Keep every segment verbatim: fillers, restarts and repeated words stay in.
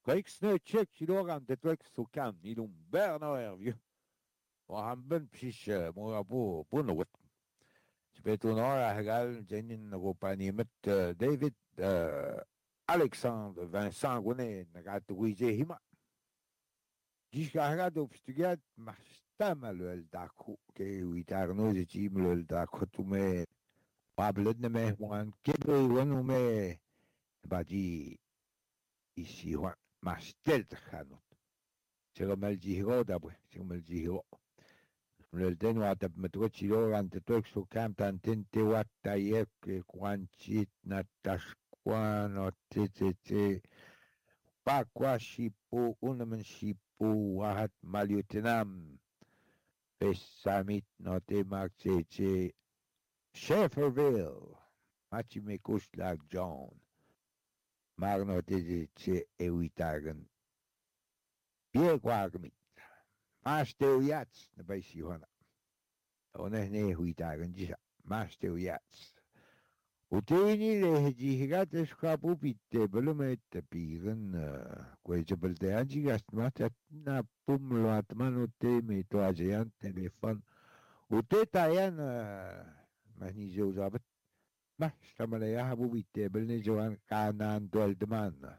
Kijk sneeuwtjek, je doorgaan, dit werkt zo kan. Niet doen bijna erg. We hebben precies, maar boe, boe nooit. Je bent toen al gegaan, zijn in de compagnie met uh, David, uh, Alexander, Vincent Gounet, dan gaat de goeie hima. Die gaat op studeert, maar stemmen lul daku. Ke we daar nooit het team lul daku tu me. Pablet ne me, wan kebe wanu me. Baji isi wan, maar stelt gaan. Zeg maar die hero daarbij, zeg maar die hero. Lelden wat met wat chilo aan de Turks zo kam tan tinte wat tayek kwanchit na tashkwan o tete pa kwa shipu unaman shipu wahat malutinam pesamit no te makche Shefferville machi me kuslag John magno te che ewitagen pie kwagmit Maasteel Jats, de beestje van. Oh nee, nee, hoe je daar een jisa. Maasteel Jats. Uteni le jigat escap upit belumet pigen kwejabel de anjigast matat na pumlo atmano te me to ajean telefon. Ute tayan mani zo zabet. Ma stamale ya habubit belne joan kanan doldman.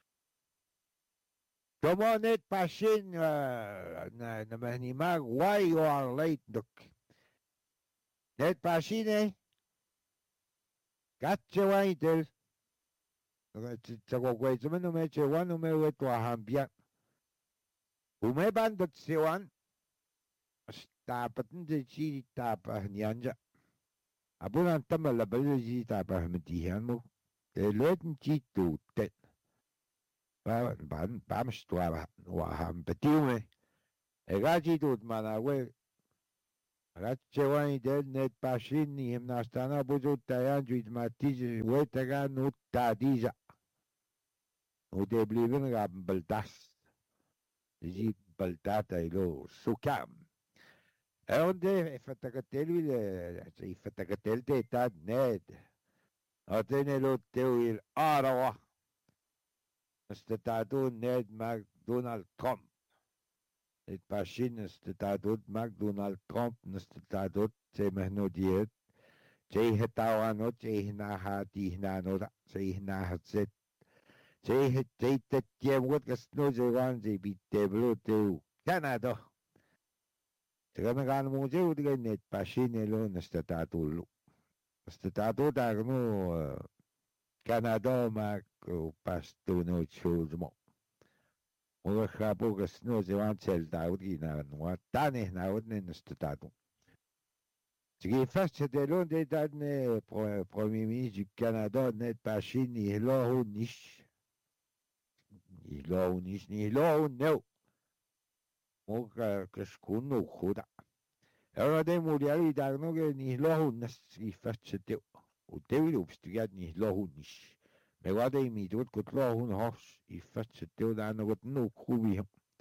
Tomonet pashin na na manimag why you are late dok. Net pasine gatche waitel. Tsago kway tsuman ume che wan ume we to hambia. Ume bandot sewan. Stapatin de chi tapa nyanja. Abunan tamala balaji tapa metihan mo. De leuten chi tu tet. Ba ban bam stwa wa ham betiume. Egaji tut mana we. Gatche waitel net pashin ni him nastana buzu tayan juit matij we taga nut tadija. Ude blieben gaben baldas. Zi baldata ilo sukam. E onde fatakatel de fatakatel te tad ned. Atene lo teu il arawa. Statatu ned mag Donald Trump. Het pashin statatu mag Donald Trump statatu te mehnodiet. Te hetawano te hinahati hinanoda. Te hinahatzet. Ze het tijd dat je wordt gesnozen van ze biedt de blote Canada. Ze gaan gaan museo de net pasine lo na statatu. Statatu daar no Canada maak pasto no chuzmo. Oor grapo gesnozen van zel daar die na no tane na od ne statatu. Ze geeft vast de lo de dat ne premier ministre du Canada net pasine lo niche. Ni lo nis ni lo no. Moga kaskuno khuda. Era de muriali dagno que ni lo nas i facete. O devi obstigat ni lo nis. Me vade i mi dot kot lo hun hos i facete da no got no kubi.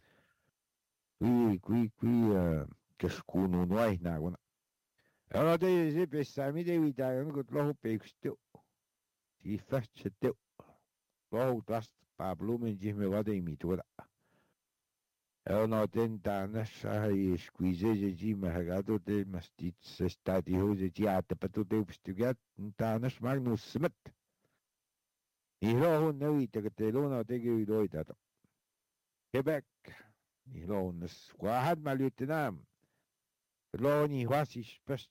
Qui qui qui kaskuno no ai na gona. Era de se pesami de vitagno kot lo pekste. I facete. Lo das Pablo men jih me vade i mi dot. Eu não tenta nessa e squeeze de mercado de mastit se está de hoje de ata para tu teu postugat tá nas magnus smith e lo não ita que te lo não te que do ita Quebec e lo nas واحد مع الفيتنام lo ni wasi spes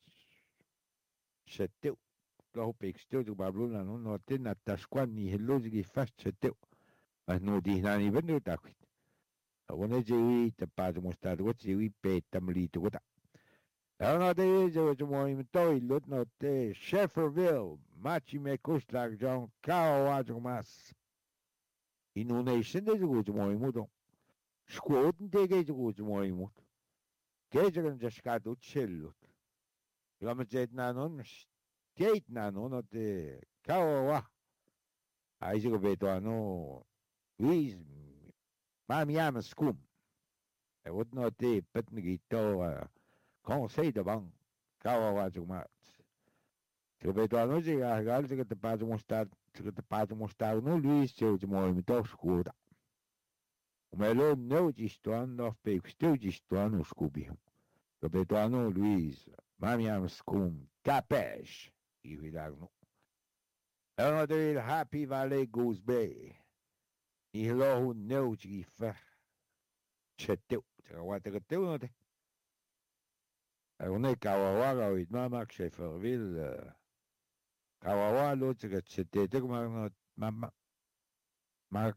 seteu lo peksteu do bablona no no te na tasquan ni lo de fast seteu mas no di nani venu taquit One jewi te pa mostrar what jewi pe tamli to what. Ano de jo jo mo im to ilut no te Shefferville machi me kuslag John kao ajo mas. Inu nation de jo jo mo imudo. Squad de ge jo jo mo imut. Ge jo gan jaskado chellut. Lam jet nanon state nanon no te kao wa. Ai jo beto ano. Wiz Mami ama scum. E wat no te petnigi to conseil de banque. Kawa waju mat. Se beto ano je ga gal se te paso mostrar, se te paso mostrar no Luis se o mo mi to escuta. Umelo no gistuan of pekstu gistuan uskubium. To betuano Luis, mamiam scum, capesh, i vidagno. Erano del Happy Valley Goose Bay. I lohu no gifa. Cheteu, tewateu no te. Erone kawawaga with mamak Shefferville. Kawawa lo tega chetetek mag mama. Mag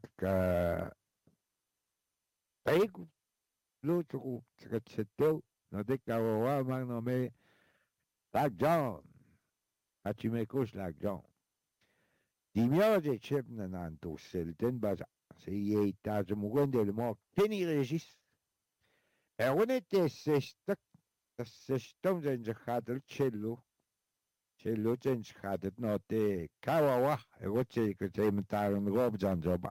peik lo tega cheteu. No te kawawa mag no me. Like John. Achimekos like John. Die mjölde chipnen aan toeselten, maar ze je dat ze mogen de maar kenny regis. Er wanneer het zestig, dat zestig zijn ze gaat het cello. Cello zijn ze gaat het nou te kawawa. Er wordt zeker te met daar een rob aan job.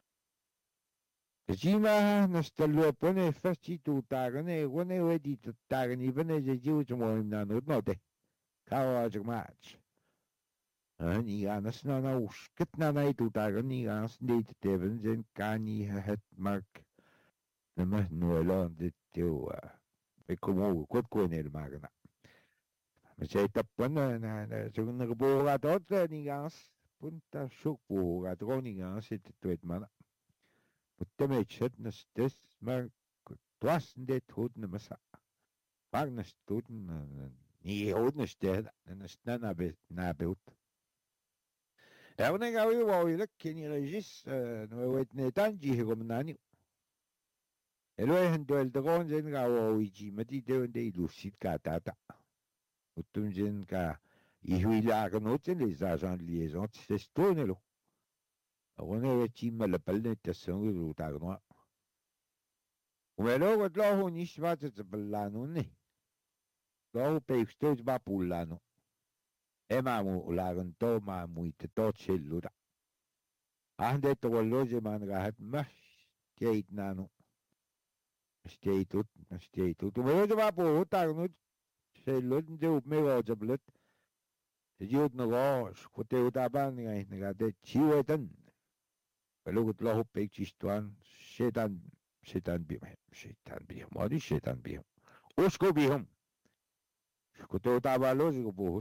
Jima na stello pone festi tu tagane, wanneer we die tagen even is het juist mooi naar het nou te. Kawawa zeg maar. Niganas na nauskit na na itutagan niganas dito teven zen kani het mark na mahnuelo dito e kumu kot ko nel magna. Masay tapan na na so nagbuhat ot niganas punta shukbu at ko niganas ito tuet mana. Mutta me chet na stes mar twas ndet hud na masa. Pag na stud na ni hud na sted na sna na be na beut. Ja, wanneer gaan we wel weer in je regis, nou weet net aan die gekomen. En wij hebben door de grond zijn gaan we wel iets met die doen die lucid katata. Toen zijn ka, ik wil lagen nooit in les agents de liaison, c'est stonelo. Wanneer we die met de pelle te zongen doet daar nou. Maar ook het lag niet wat het belano nee. Lag peek steeds maar pulano. E mamu lagan to mamu te to celluda. Ande to loje man rahat mas teit nano. Steitut, steitut. Tu mo ba po tagno cellud de up me go jablet. Jud no go, kote utaban ngai nga de chiwetan. Pelo gut lo pek chistuan, shetan, shetan bi, shetan bi, modi shetan bi. Usko bi hum. Kote utabalo go po.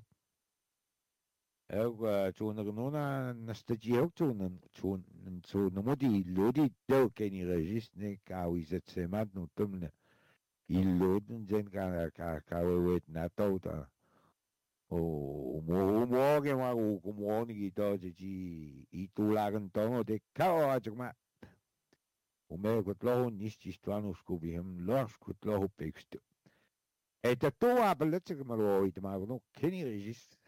Ook toen er nog een stukje ook toen toen toen nog die lodi deel ken je regis ne kou is het ze maar nu tumne il loden zijn kan kan kan we het na tota o mo mo ke ma o como ni to ji i tu lagen to de kou a maar o me gut lo niet is tuan usco bi hem los gut lo pekst et to abelet ke maar ooit maar nog ken je regis.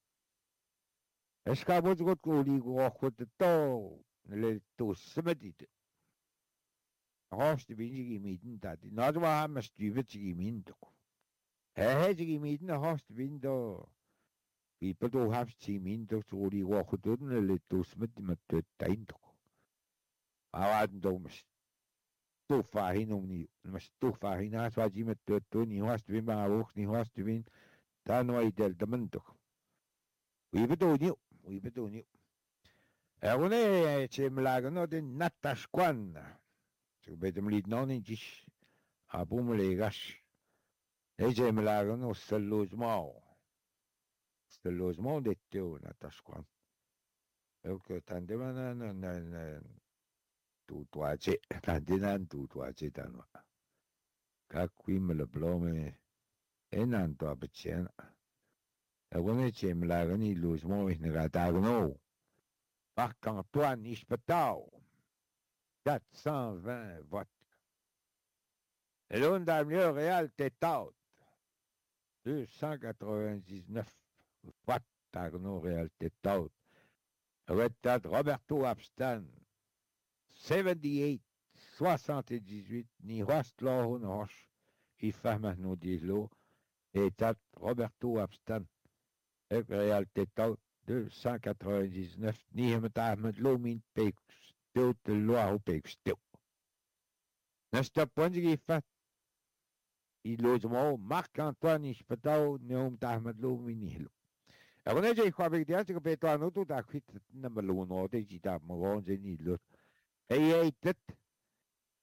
Escapou de outro ligo ao coteto, ele tosse medite. Hoste bin ich mitten da. Na du haben wir stübe zu mitten. Er hätte gemitten, hoste bin da. Wie du hast sie mitten so ligo ao coteto, ele tosse mit dem Teint. Aber da muss du fahin um nie, muss du fahin, das war sie mit Teint, nie hast du immer auch, nie hast du bin, da nur i del demento. Wie du nie. We bedoel niet. En wanneer je me lagen nou de natasquan. Zo bij de lied nou niet is. Abum legas. Je me lagen nou stelosmao. Stelosmao de teo natasquan. Ook tandema na na na na. Tu tuace. Tandina tu tuace tanwa. Kakwi me le blome. Enanto abetsen. En wanneer je me lagen niet los mooi in de nou. Marc-Antoine Ispetau, quatre cent vingt votes. Et l'on a mieux réel Tétaut, deux cent quatre-vingt-dix-neuf votes Arnaud réel Tétaut. Retat Roberto Abstan, soixante-dix-huit, soixante-dix-huit, ni Rostlo Honoche, il femme nous dit l'eau, et tat Roberto Abstan, et réel Tétaut. deux cent quatre-vingt-dix-neuf, ni hem daar met lomin peek stil te loa peek stil. Nesta ponji fat. I lozmo Marc-Antoine Ispetau ne om daar met lomin hilo. En wanneer je kwam ik de eerste keer aan auto daar kwit na melono de ji daar mo gewoon ze niet lut. Hey hey dit.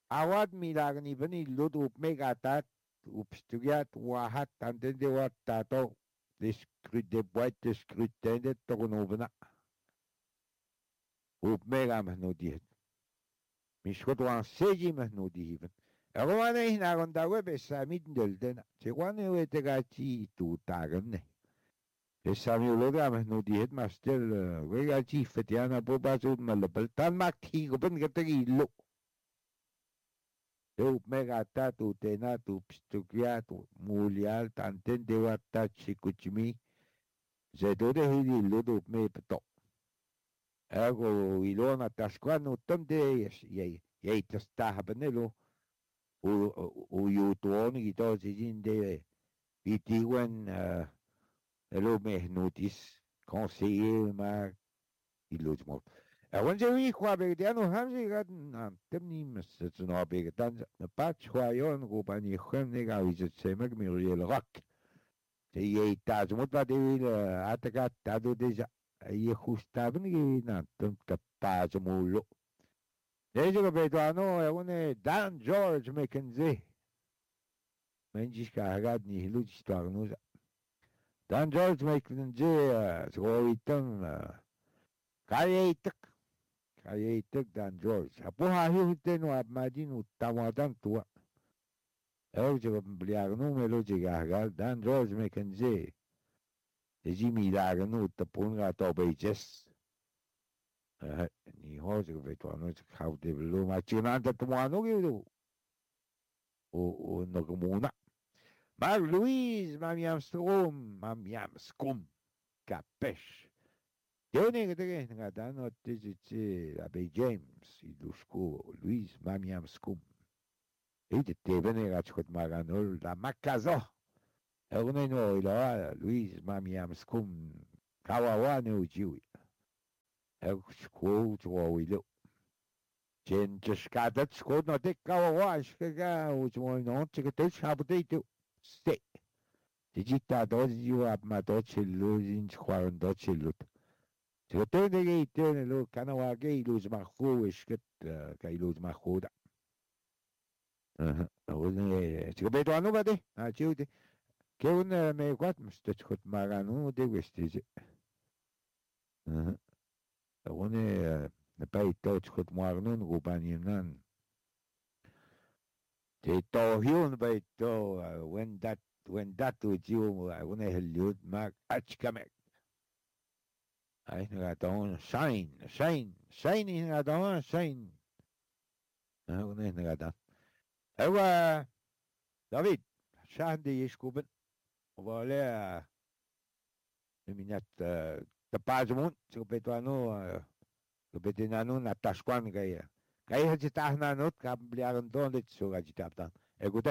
Awad milagni bani lut up megatat up studiat wahat tanten de wat tato de scrut de boîte de scrutin de tournovna up mega mahnodihet mishkot wan seji mahnodihen Erwane hinagon dawe besamit delden chegwane wetegachi tu tagne Besami uloga mahnodihet mastel wegachi fetiana bobazud malabel tan makti goben gategi lo Eu mega tatu tenatu pstukiatu mulial tanten dewata chikuchimi zedode hidi ludu me pto. Ergo ilona tasquano tamde yei yei tasta benelo u u yutuoni gito zinde itiwen elo me notice conseiller ma ilojmo. Wanneer je qua begediano hamze gaat na temni mesets no begedan na patch khoyon go bani kham ne ga wizet semek mi riel rak te ye taz mot ba de ataka tado deja ye khustabn ge na tem tapaz mulo Deze go bedano e one Dan George Mackenzie menjis ka hagad ni hilut stagnuza Dan George Mackenzie so itan kayeitek Kayeitek Dan George. Apo hahi hute no abmadin utamadan tua. El je bliagno melo je gagal Dan George Mackenzie. Eji milagno utapun to bejes. Ni ho je vetuano je khau de lo ma chinanta tuano ge do. O o no comuna. Mar Louise mamiam strom mamiam skum. Capesh. Deone que nga dano tizici abe James ilusco Luis mamiam scum. E de tebene gachot maganol la makazo. Erune no ila Luis mamiam scum kawawane ujiwi. Er sco to ilo. Jen chskadat sco no de kawawa shkaga ujo no chikatel shabute ste. Digita dozi u abmato chillu in chwaron do chillut. Tene tene lo kanawage iluz machu esket ka iluz machuda. Ole tigo beto anu bade. A chiude. Ke un me quat mstet khot maganu de westije. One ne pai tot khot magnu go baninan. Te to hiun bai to when that when that to you one heliud mag achkamek. Ay nagadon shine, shine, shine nagadon shine. Ah, una nagadon. Ewa David, shahdi yishkuben. Wala minat tapazmun, supetuano, supetinano na tashkwan gaya. Kaya hajitahna not kabliaran don lit sugajitaptan. Egute.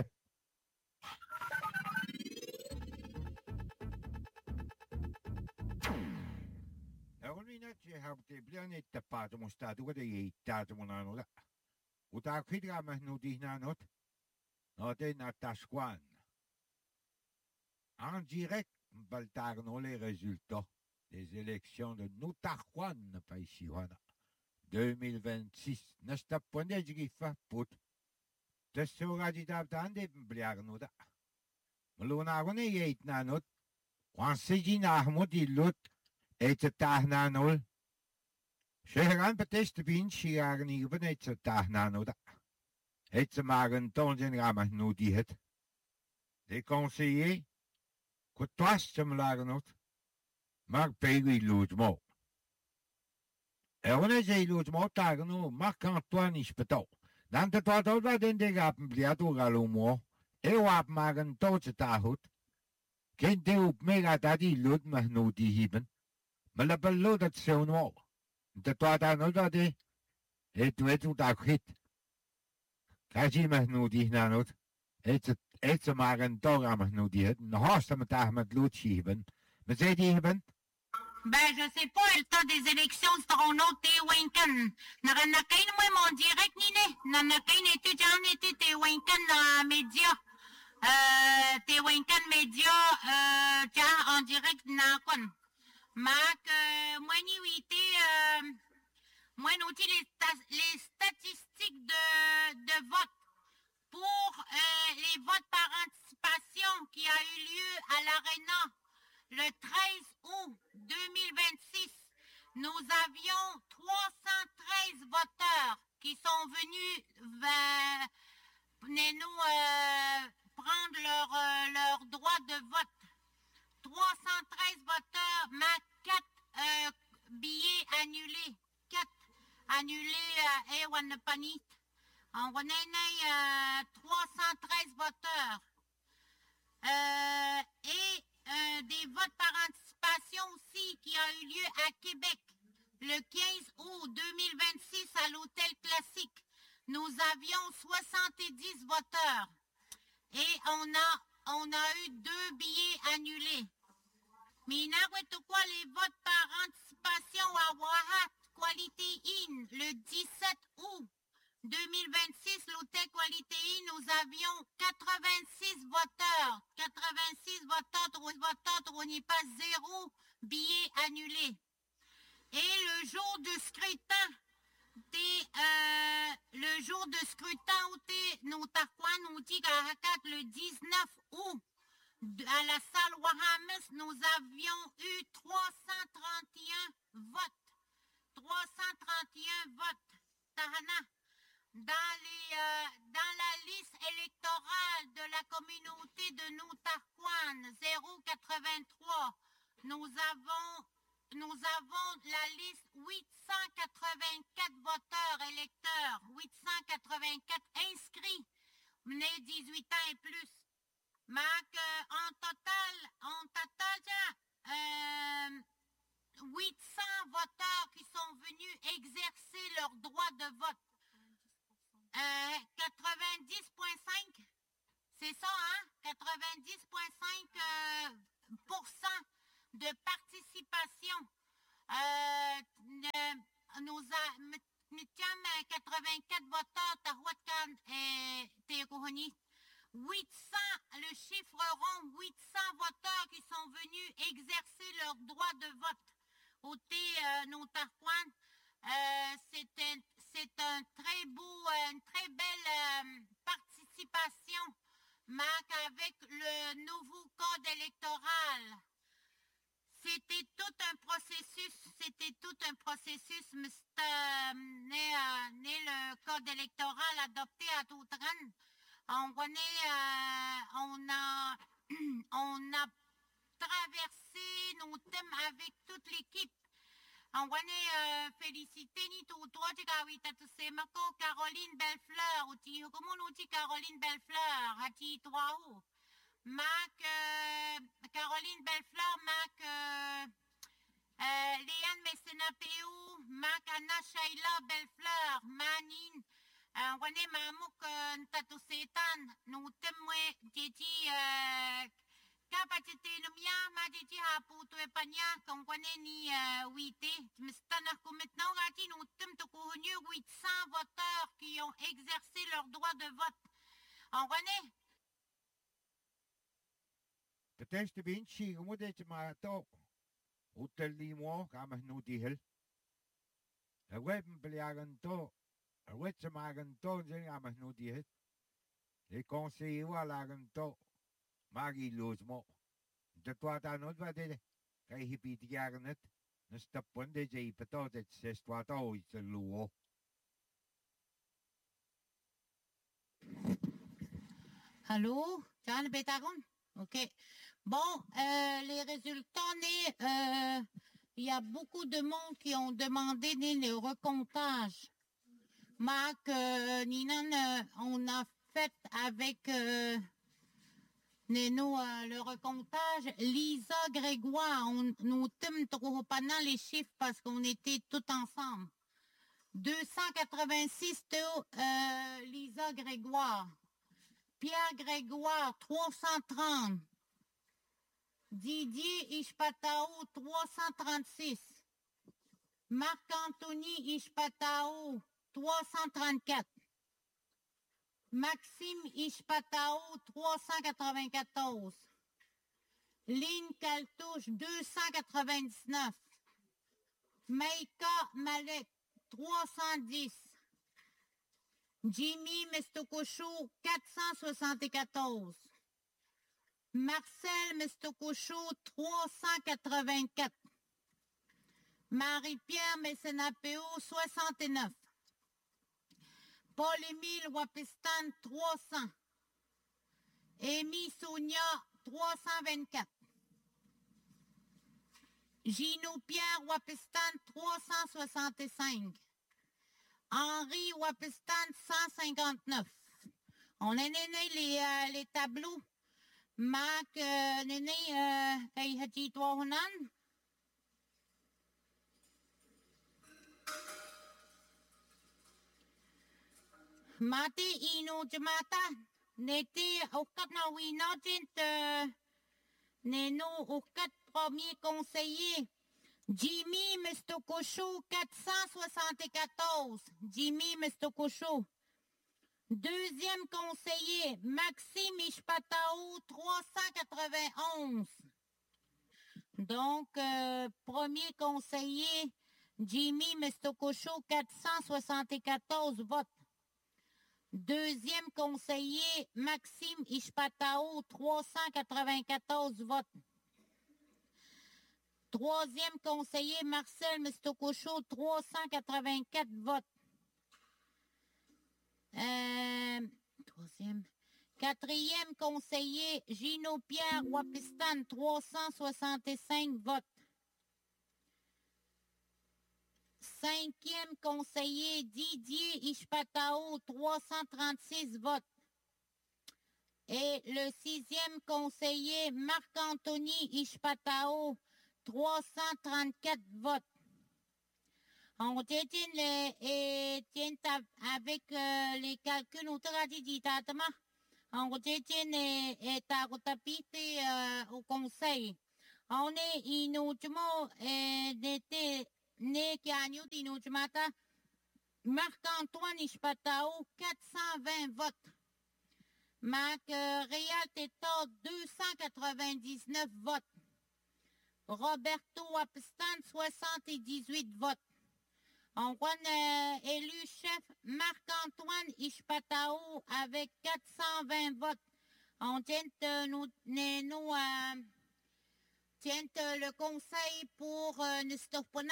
Je hebt de planet te paard om staat ook de je taart om aan ola. Uta kidra mahnu di na not. Not in na Tasquan. En direct, baltar non les résultats des élections de Noutajuan, Paisiwana. deux mille vingt-six. Nesta ponde gifa put. De sura di dabdan de bliarnuda. Muluna gone yeit na not. Wan sigi na ahmud ilut. Et tahna nol. Sheheran betest bin shiagen iben et tahna noda. Et ze magen tonjen ramah nodi het. De conseiller, que toi sem lagenot, mag pegi loodmo. Er is een loodmo tageno, mag Antoine is betal. Dan te tot dat in de gapen bliato galomo. E wap magen totse tahut. Geen de op mega dat die lood mag nodi hebben. Maar dat beloot het zo no. De tot aan dat de. Het weet hoe dat giet. Kaji mag nodi nanot. Het het ze maar een dora mag nodi het. Een haast met daar met lood hebben. Maar zij die hebben. Ben, je sais pas, le temps des élections seront notés Winken. N'a n'a qu'un moi mon direct ni ne. N'a n'a qu'un étudiant était te Winken média. Euh, te Winken média, euh, tiens, en direct n'a quoi. Mac, euh, moi ni huité, euh, moi n'outil les, les statistiques de, de vote. nous euh, prendre leur, euh, leur droit de vote. trois cent treize voteurs, mais quatre euh, billets annulés. quatre annulés à Ewanpanit. On a euh, trois cent treize voteurs. Euh, et euh, des votes par anticipation aussi qui a eu lieu à Québec le quinze août deux mille vingt-six à l'Hôtel Classique. Nous avions soixante-dix voteurs et on a, on a eu deux billets annulés. Mina quoi les votes par anticipation à Wahat Quality Inn le dix-sept août deux mille vingt-six, l'hôtel Quality Inn, nous avions quatre-vingt-six voteurs. quatre-vingt-six voteurs, trois voteurs, trois n'y pas zéro billet annulé. Et le jour de scrutin, euh, le jour de scrutin, nous nous dit le dix-neuf août, à la salle Wahamis, nous avions eu trois cent trente et un votes. trois cent trente et un votes. Tahana. Dans, les, euh, dans la liste électorale de la communauté de Noutarquan, zéro quatre-vingt-trois, nous avons, nous avons la liste huit cent quatre-vingt-quatre voteurs électeurs, huit cent quatre-vingt-quatre inscrits, nés dix-huit ans et plus. Mais euh, en total, en total, euh, huit cents voteurs qui sont venus exercer leur droit de vote. Euh, quatre-vingt-dix virgule cinq, c'est ça, hein? quatre-vingt-dix virgule cinq euh, pour cent de participation. Euh, nous avons quatre-vingt-quatre voteurs, Tahuatcan et Teruhoni. huit cents, le chiffre rond, huit cents voteurs qui sont venus exercer leur droit de vote au T euh, Noutarquan. Euh, c'est un, c'est un très beau, une très belle euh, participation, Marc, avec le nouveau code électoral. C'était tout un processus, c'était tout un processus, euh, né, euh, né le code électoral adopté à Toutran. On connaît, euh, on a, on a traversé nos thèmes avec toute l'équipe. On va euh, féliciter ni tout toi Caroline Bellefleur ou ti comment on dit Caroline Bellefleur à ti trois ou Mac euh, Caroline Bellefleur Mac euh, euh, Léane Messenapéou Mac Anna Shaila Bellefleur Manine on va ne Mamouk Tatou Sétan nous témoins dit euh kapacité numia maditi haputu epanya kongwane ni wite mistana maintenant gati nous tum to connu huit cents voteurs qui ont exercé leur droit de vote. En René Peut-être bien si vous êtes mato hotel limo kama no dihel. A web bliaganto a web samaganto jeng ama no dihel. Les conseillers wa laganto Magi losmo. De toi aan het wat de kai hippie die jaren het. Dan stappen de je betot het zes wat ooit te luo. Allô, Jean Bétaron? OK. Bon, euh, les résultats, il euh, y a beaucoup de monde qui ont demandé le recomptage. Marc, euh, Ninan, euh, on a fait avec... Euh, Nous, euh, le recomptage, Lisa Grégoire, on, nous t'aime trop pendant les chiffres parce qu'on était tous ensemble. deux cent quatre-vingt-six, euh, Lisa Grégoire. Pierre Grégoire, trois cent trente. Didier Ishpatao, trois cent trente-six. Marc-Anthony Ishpatao, trois cent trente-quatre. Maxime Ishpatao, trois cent quatre-vingt-quatorze. Lynn Kaltouche, deux cent quatre-vingt-dix-neuf. Maïka Malek, trois cent dix. Jimmy Mestokosho, quatre cent soixante-quatorze. Marcel Mestokosho, trois cent quatre-vingt-quatre. Marie-Pierre Messenapéo, soixante-neuf. Paul-Émile Wapistan, trois cents. Amy Sonia, trois cent vingt-quatre. Gino Pierre Wapistan, trois cent soixante-cinq. Henri Wapistan, cent cinquante-neuf. On a néné les, euh, les tableaux. Marc, euh, néné, kay Haji Hunan. Mate ino jamata. N'était au quatre na wino jint. Neno au quatre premier conseiller. Jimmy Mestokosho, quatre cent soixante-quatorze. Jimmy Mestokosho. Deuxième conseiller, Maxime Ishpatao, trois cent quatre-vingt-onze. Donc, euh, premier conseiller, Jimmy Mestokosho, quatre cent soixante-quatorze votes. Deuxième conseiller, Maxime Ishpatao, trois cent quatre-vingt-quatorze votes. Troisième conseiller, Marcel Mestokosho, trois cent quatre-vingt-quatre votes. Euh, troisième. Quatrième conseiller, Gino Pierre Wapistan, trois cent soixante-cinq votes. Cinquième conseiller, Didier Ishpatao, trois cent trente-six votes. Et le sixième conseiller, Marc-Anthony Ishpatao, trois cent trente-quatre votes. On tient les, et tient avec euh, les calculs au traditama. On tient les et tapité au conseil. On est inutilement et n'était né qu'agneau d'inutimata. Marc-Antoine Ishpatao, quatre cent vingt votes. Marc euh, Réal Tétard, deux cent quatre-vingt-dix-neuf votes. Roberto Wapistan, soixante-dix-huit votes. On voit euh, élu chef Marc-Antoine Ishpatao avec quatre cent vingt votes. On tient euh, nous, nous euh, tient euh, le conseil pour euh, Nistopona.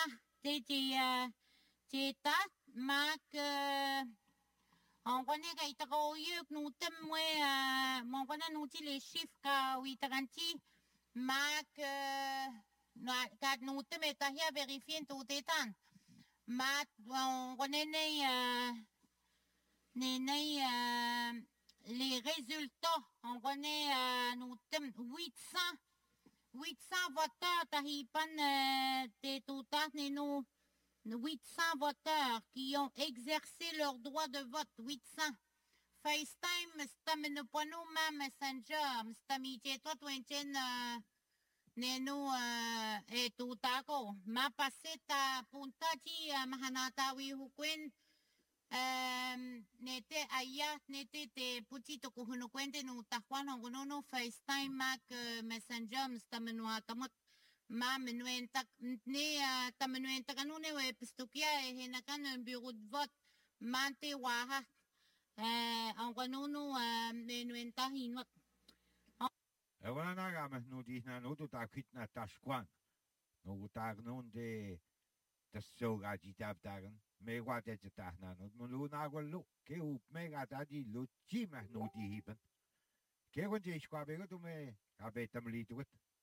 C'est ta Marc. Euh, on connaît qu'il que nous témoins. On connaît nous les chiffres qu'à huit Marc. Quand nous témoins vérifier tout étant. Mat, on connaît euh, les, euh, les résultats. On connaît euh, nous huit cents, huit cents voteurs. Tahipan euh, de tout nous huit cents voteurs qui ont exercé leur droit de vote. huit cents. FaceTime, Staminopono, ma Messenger, Stamité, toi, Twinchen. Neno uh, e tu tako mapase ta punta ti uh, mahanatawi hukwen um, nete aya nete te puti to kuhuno kwente no takwan hongono no FaceTime mak uh, Messenger mstamenua kamot ma menuenta ne uh, tamenuenta kanune we pistukia e henakan bureau de vote mante waha eh hongono no menuenta hinot. Wala na gamas no di na no to ta kwit na tashkwan. No ta non de ta so ga di tab dagan. Me wa de ta na no mo lu na go lu. Ke u me ga ta di lu chi ma no di hiben. Ke gon je skwa be go to me ga be tam li to.